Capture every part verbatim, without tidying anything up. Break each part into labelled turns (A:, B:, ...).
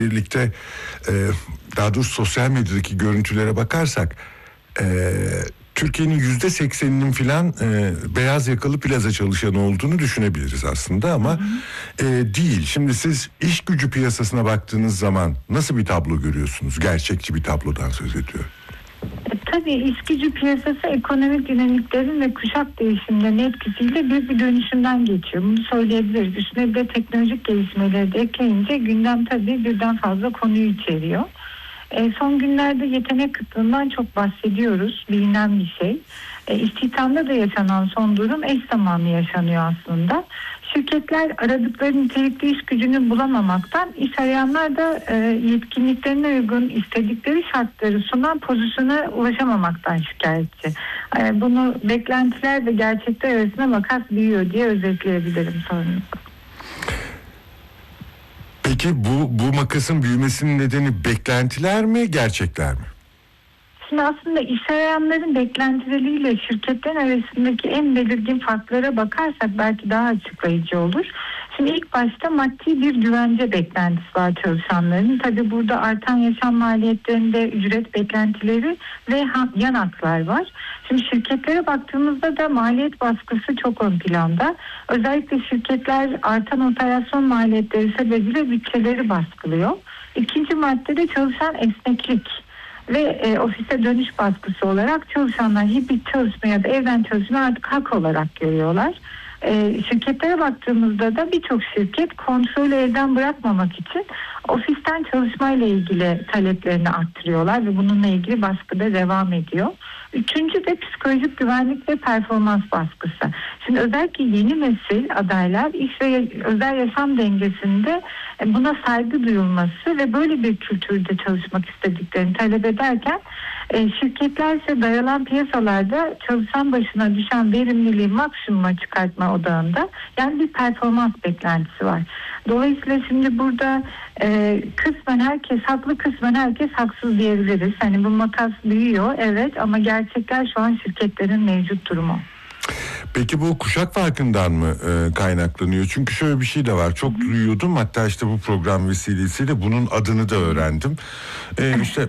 A: birlikte e, daha doğrusu sosyal medyadaki görüntülere bakarsak e, Türkiye'nin yüzde sekseninin filan e, beyaz yakalı plaza çalışanı olduğunu düşünebiliriz aslında ama e, değil. Şimdi siz iş gücü piyasasına baktığınız zaman nasıl bir tablo görüyorsunuz? Gerçekçi bir tablodan söz ediyorum.
B: Tabii iş gücü piyasası ekonomik dinamiklerin ve kuşak değişimlerinin etkisiyle büyük bir dönüşümden geçiyor. Bunu söyleyebiliriz. Üstüne de teknolojik gelişmeleri de ekleyince gündem tabii birden fazla konuyu içeriyor. E, son günlerde yetenek kıtlığından çok bahsediyoruz. Bilinen bir şey. E, istihdamda da yaşanan son durum eş zamanlı yaşanıyor aslında. Şirketler aradıkları nitelikli iş gücünü bulamamaktan, iş arayanlar da e, yetkinliklerine uygun istedikleri şartları sunan pozisyona ulaşamamaktan şikayetçi. E, bunu beklentiler ve gerçekler arasında makas büyüyor diye özetleyebilirim sorunuzu.
A: Peki bu, bu makasın büyümesinin nedeni beklentiler mi, gerçekler mi?
B: Şimdi aslında iş arayanların beklentileriyle şirketlerin arasındaki en belirgin farklara bakarsak belki daha açıklayıcı olur. Şimdi ilk başta maddi bir güvence beklentisi var çalışanların. Tabii burada artan yaşam maliyetlerinde ücret beklentileri ve yan haklar var. Şimdi şirketlere baktığımızda da maliyet baskısı çok ön planda. Özellikle şirketler artan operasyon maliyetleri sebebiyle bütçeleri baskılıyor. İkinci maddede çalışan esneklik ve e, ofise dönüş baskısı olarak çalışanlar hibrit çalışma ya da evden çalışma artık hak olarak görüyorlar. E, şirketlere baktığımızda da birçok şirket kontrolü elden bırakmamak için ofisten çalışmayla ilgili taleplerini arttırıyorlar ve bununla ilgili baskı da devam ediyor. Üçüncü de psikolojik güvenlik ve performans baskısı. Şimdi özellikle yeni nesil adaylar iş ve özel yaşam dengesinde buna saygı duyulması ve böyle bir kültürde çalışmak istediklerini talep ederken şirketler ise dayanan piyasalarda çalışan başına düşen verimliliği maksimuma çıkartma odağında, yani bir performans beklentisi var. Dolayısıyla şimdi burada e, kısmen herkes haklı, kısmen herkes haksız diyebiliriz. Hani bu makas büyüyor evet, ama gerçekler şu an şirketlerin mevcut durumu.
A: Peki bu kuşak farkından mı e, kaynaklanıyor? Çünkü şöyle bir şey de var. Çok Hı-hı. duyuyordum. Hatta işte bu program vesilesiyle bunun adını da öğrendim. E, işte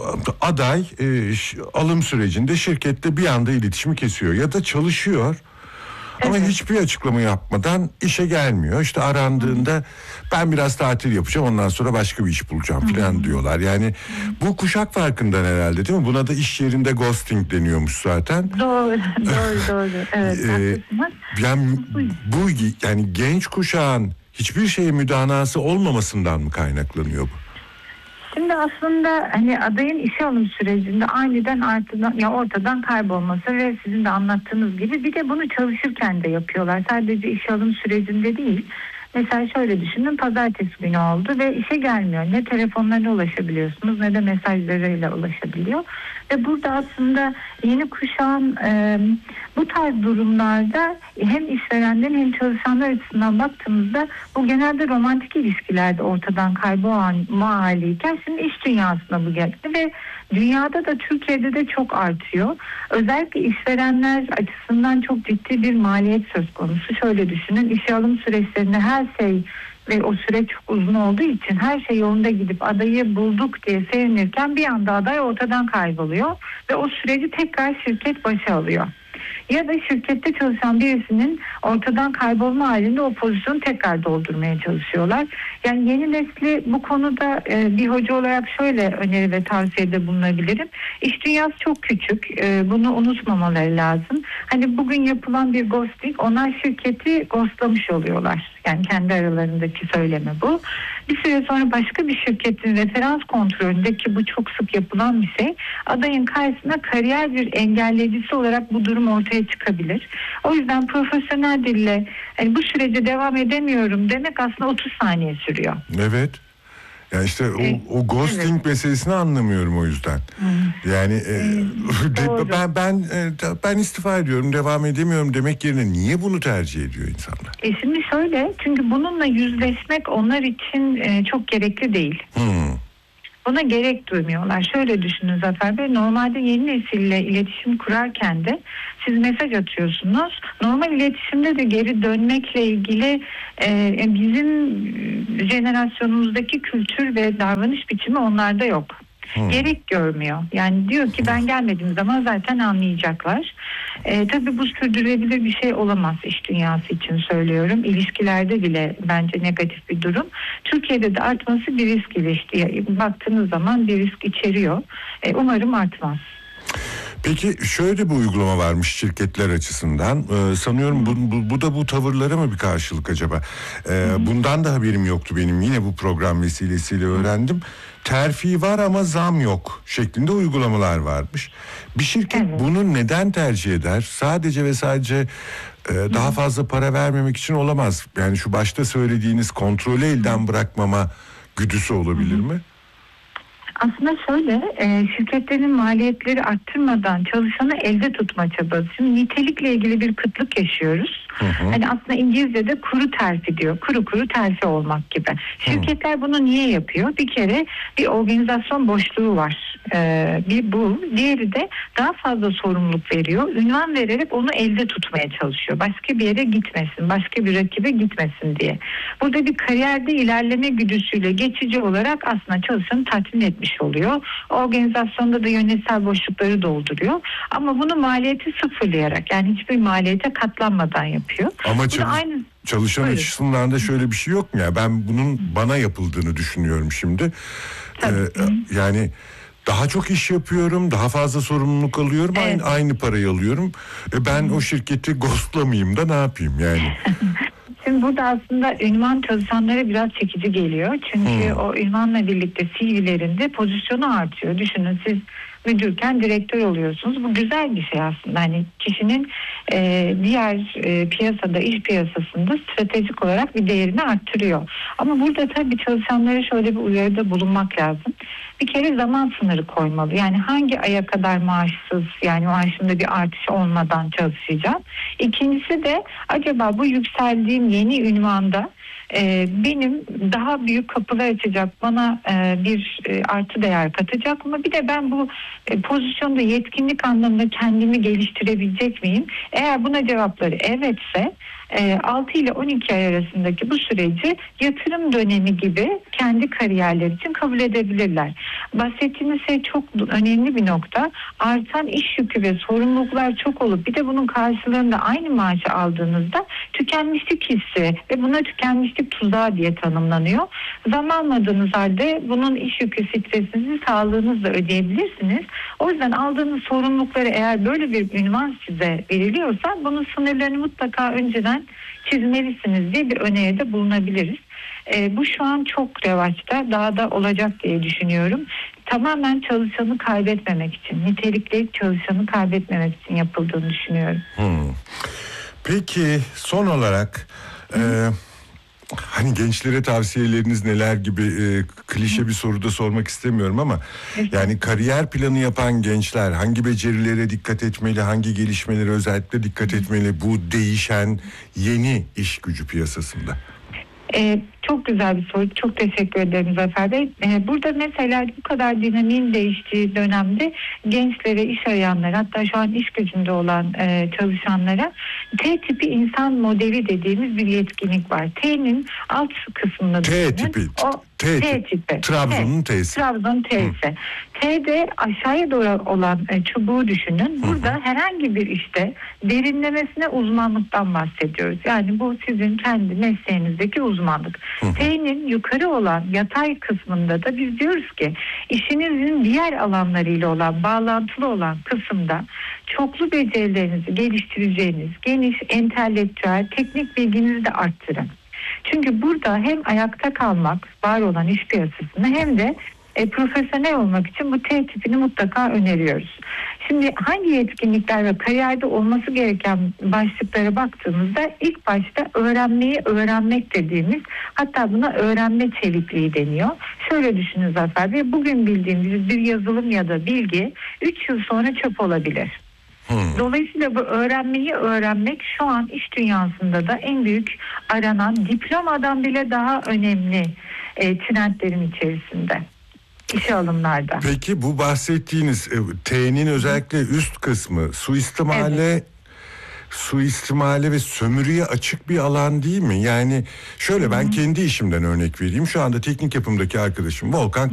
A: aday e, alım sürecinde şirkette bir anda iletişimi kesiyor ya da çalışıyor. Ama evet. hiçbir açıklama yapmadan işe gelmiyor. İşte arandığında ben biraz tatil yapacağım, ondan sonra başka bir iş bulacağım falan diyorlar. Yani bu kuşak farkından herhalde, değil mi? Buna da iş yerinde ghosting deniyormuş zaten.
B: Doğru, doğru, doğru. Evet.
A: ee, yani bu yani genç kuşağın hiçbir şeye müdanası olmamasından mı kaynaklanıyor bu?
B: Şimdi aslında hani adayın işe alım sürecinde aniden artadan, ya ortadan kaybolması ve sizin de anlattığınız gibi bir de bunu çalışırken de yapıyorlar. Sadece işe alım sürecinde değil. Mesela şöyle düşünün, pazartesi günü oldu ve işe gelmiyor. Ne telefonlarına ulaşabiliyorsunuz ne de mesajlarıyla ulaşabiliyor. Ve burada aslında yeni kuşağın e, bu tarz durumlarda hem işverenlerin hem çalışanlar açısından baktığımızda bu genelde romantik ilişkilerde ortadan kaybolma haliyken şimdi iş dünyasına bu geldi ve dünyada da Türkiye'de de çok artıyor. Özellikle işverenler açısından çok ciddi bir maliyet söz konusu. Şöyle düşünün, işe alım süreçlerinde her şey ve o süreç çok uzun olduğu için her şey yolunda gidip adayı bulduk diye sevinirken bir anda aday ortadan kayboluyor ve o süreci tekrar şirket başa alıyor. Ya da şirkette çalışan birisinin ortadan kaybolma halinde o pozisyonu tekrar doldurmaya çalışıyorlar. Yani yeni nesli bu konuda e, bir hoca olarak şöyle öneri ve tavsiyede bulunabilirim. İş dünyası çok küçük. E, bunu unutmamaları lazım. Hani bugün yapılan bir ghosting, onlar şirketi ghostlamış oluyorlar. Yani kendi aralarındaki söyleme bu. Bir süre sonra başka bir şirketin referans kontrolündeki, bu çok sık yapılan bir şey, adayın karşısına kariyer bir engelleyicisi olarak bu durum ortaya çıkabilir. O yüzden profesyonel dille yani bu sürece devam edemiyorum demek aslında otuz saniye sürüyor.
A: Evet. Yani işte o, o ghosting evet. meselesini anlamıyorum o yüzden. Hmm. Yani e, hmm, ben ben ben istifa ediyorum, devam edemiyorum demek yerine niye bunu tercih ediyor insanlar?
B: E şimdi şöyle, çünkü bununla yüzleşmek onlar için e, çok gerekli değil. Hmm. buna gerek duymuyorlar. Şöyle düşünün Zafer Bey, normalde yeni nesille iletişim kurarken de siz mesaj atıyorsunuz. Normal iletişimde de geri dönmekle ilgili e, bizim jenerasyonumuzdaki kültür ve davranış biçimi onlarda yok. Hmm. Gerek görmüyor. Yani diyor ki ben gelmediğim zaman zaten anlayacaklar. Ee, tabii bu sürdürülebilir bir şey olamaz iş dünyası için söylüyorum. İlişkilerde bile bence negatif bir durum. Türkiye'de de artması bir risk ilişki. Baktığınız zaman bir risk içeriyor. Ee, umarım artmaz.
A: Peki şöyle bir uygulama varmış şirketler açısından. Ee, sanıyorum bu, bu, bu da bu tavırlara mı bir karşılık acaba? Ee, bundan da haberim yoktu benim. Yine bu program vesilesiyle öğrendim. Terfi var ama zam yok şeklinde uygulamalar varmış. Bir şirket evet. bunu neden tercih eder? Sadece ve sadece e, daha fazla para vermemek için olamaz. Yani şu başta söylediğiniz kontrolü elden bırakmama güdüsü olabilir mi?
B: Aslında şöyle, e, şirketlerin maliyetleri arttırmadan çalışanı elde tutma çabası. Şimdi nitelikle ilgili bir kıtlık yaşıyoruz. Hı hı. Hani aslında İngilizce'de kuru terfi diyor. Kuru kuru terfi olmak gibi. Şirketler hı. bunu niye yapıyor? Bir kere bir organizasyon boşluğu var. Ee, bir bu. Diğeri de daha fazla sorumluluk veriyor. Ünvan vererek onu elde tutmaya çalışıyor. Başka bir yere gitmesin, başka bir rakibe gitmesin diye. Burada bir kariyerde ilerleme güdüsüyle geçici olarak aslında çalışanı tatmin etmiş oluyor. Organizasyonda da yönetsel boşlukları dolduruyor. Ama bunu maliyeti sıfırlayarak, yani hiçbir maliyete katlanmadan yapıyor.
A: Ama çalış- aynı... çalışan Buyurun. açısından da şöyle bir şey yok mu ya? Ben bunun bana yapıldığını düşünüyorum şimdi. Ee, yani daha çok iş yapıyorum, daha fazla sorumluluk alıyorum, evet. aynı, aynı parayı alıyorum. E ben o şirketi ghostlamayayım da ne yapayım yani?
B: Şimdi burada aslında ünvan çalışanlara biraz çekici geliyor. Çünkü hmm. o ünvanla birlikte C V'lerinde pozisyonu artıyor. Düşünün siz müdürken direktör oluyorsunuz. Bu güzel bir şey aslında. Hani kişinin e, diğer e, piyasada, iş piyasasında stratejik olarak bir değerini arttırıyor. Ama burada tabii çalışanlara şöyle bir uyarıda bulunmak lazım. Bir kere zaman sınırı koymalı. Yani hangi aya kadar maaşsız, yani maaşımda bir artış olmadan çalışacağım. İkincisi de acaba bu yükseldiğim yeni ünvanda e, benim daha büyük kapılar açacak, bana e, bir e, artı değer katacak mı? Bir de ben bu e, pozisyonda yetkinlik anlamında kendimi geliştirebilecek miyim? Eğer buna cevapları evetse altı ile on iki ay arasındaki bu süreci yatırım dönemi gibi kendi kariyerleri için kabul edebilirler. Bahsettiğiniz şey çok önemli bir nokta. Artan iş yükü ve sorumluluklar çok olup bir de bunun karşılığında aynı maaşı aldığınızda tükenmişlik hissi ve buna tükenmişlik tuzağı diye tanımlanıyor. Zam almadığınız halde bunun iş yükü stresinizi sağlığınızla ödeyebilirsiniz. O yüzden aldığınız sorumlulukları, eğer böyle bir ünvan size veriliyorsa bunun sınırlarını mutlaka önceden çizmelisiniz diye bir öneride bulunabiliriz. E, bu şu an çok revaçta, daha da olacak diye düşünüyorum. Tamamen çalışanı kaybetmemek için, nitelikli çalışanı kaybetmemek için yapıldığını düşünüyorum.
A: Hmm. Peki son olarak e, hani gençlere tavsiyeleriniz neler gibi e, klişe bir soru da sormak istemiyorum ama yani kariyer planı yapan gençler hangi becerilere dikkat etmeli, hangi gelişmelere özellikle dikkat etmeli bu değişen yeni iş gücü piyasasında?
B: Ee, çok güzel bir soru. Çok teşekkür ederim Zafer Bey. Ee, burada mesela bu kadar dinamiğin değiştiği dönemde gençlere, iş arayanlara, hatta şu an iş gücünde olan e, çalışanlara T tipi insan modeli dediğimiz bir yetkinlik var. T'nin alt kısmında
A: T tipi.
B: O,
A: T,
B: T tipi.
A: Trabzon'un T'si.
B: Trabzon T'si. T'de aşağıya doğru olan e, çubuğu düşünün. Burada Hı-hı. herhangi bir işte derinlemesine uzmanlıktan bahsediyoruz. Yani bu sizin kendi mesleğinizdeki uzmanlık. Hı-hı. T'nin yukarı olan yatay kısmında da biz diyoruz ki işinizin diğer alanlarıyla olan, bağlantılı olan kısımda çoklu becerilerinizi geliştireceğiniz, geniş entelektüel, teknik bilginizi de arttırın. Çünkü burada hem ayakta kalmak, var olan iş piyasasında, hem de e, profesyonel olmak için bu T tipini mutlaka öneriyoruz. Şimdi hangi yetkinlikler ve kariyerde olması gereken başlıklara baktığımızda ilk başta öğrenmeyi öğrenmek dediğimiz, hatta buna öğrenme çevikliği deniyor. Şöyle düşünün Zafer Bey, bugün bildiğimiz bir yazılım ya da bilgi üç yıl sonra çöp olabilir. Hmm. Dolayısıyla bu öğrenmeyi öğrenmek şu an iş dünyasında da en büyük aranan, diplomadan bile daha önemli e, trendlerin içerisinde. işe alımlarda.
A: Peki bu bahsettiğiniz e, T'nin özellikle üst kısmı suistimale
B: Evet.
A: suistimale ve sömürüye açık bir alan değil mi? Yani şöyle ben kendi işimden örnek vereyim. Şu anda teknik yapımdaki arkadaşım Volkan